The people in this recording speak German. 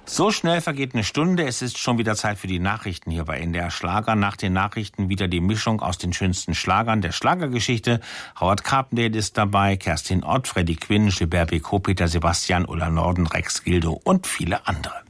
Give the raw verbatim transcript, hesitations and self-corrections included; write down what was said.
So schnell vergeht eine Stunde. Es ist schon wieder Zeit für die Nachrichten hier bei N D R Schlager. Nach den Nachrichten wieder die Mischung aus den schönsten Schlagern der Schlagergeschichte. Howard Carpendale ist dabei, Kerstin Ott, Freddie Quinn, Gilbert Bécaud, Peter Sebastian, Ulla Norden, Rex Gildo und viele andere.